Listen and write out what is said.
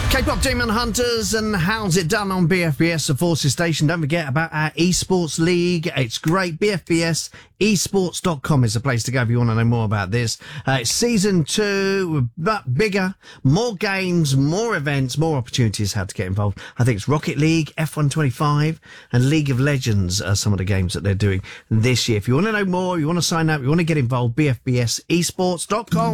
K-pop Demon Hunters and How's It Done on BFBS, the Forces Station. Don't forget about our esports league. It's great. BFBS esports.com is the place to go if you want to know more about this. It's season 2, but bigger, more games, more events, more opportunities how to get involved. I think it's Rocket League, F125 and League of Legends are some of the games that they're doing this year. If you want to know more, you want to sign up, you want to get involved, BFBS esports.com.